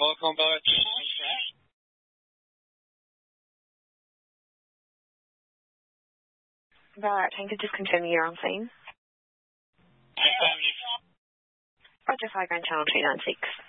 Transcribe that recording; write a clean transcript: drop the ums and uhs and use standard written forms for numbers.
Welcome back. Right, thank you. Just continue your on scene. Roger, 5 Grand Channel 296.